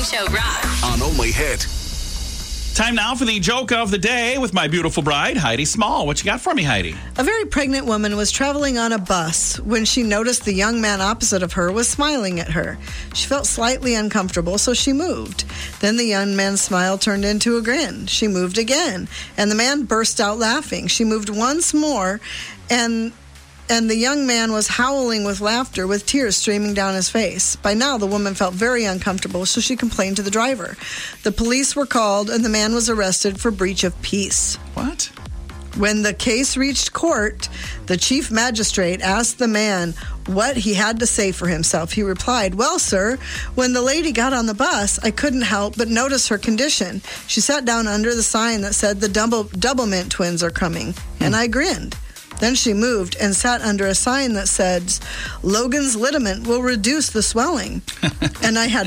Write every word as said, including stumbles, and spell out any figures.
Show Rock. On Only Hit. Time now for the joke of the day with my beautiful bride, Heidi Small. What you got for me, Heidi? A very pregnant woman was traveling on a bus when she noticed the young man opposite of her was smiling at her. She felt slightly uncomfortable, so she moved. Then the young man's smile turned into a grin. She moved again, and the man burst out laughing. She moved once more, and... And the young man was howling with laughter with tears streaming down his face. By now, the woman felt very uncomfortable, so she complained to the driver. The police were called, and the man was arrested for breach of peace. What? When the case reached court, the chief magistrate asked the man what he had to say for himself. He replied, "Well, sir, when the lady got on the bus, I couldn't help but notice her condition. She sat down under the sign that said the double, Doublemint twins are coming, and I grinned. Then she moved and sat under a sign that said, Logan's Lidament will reduce the swelling. And I had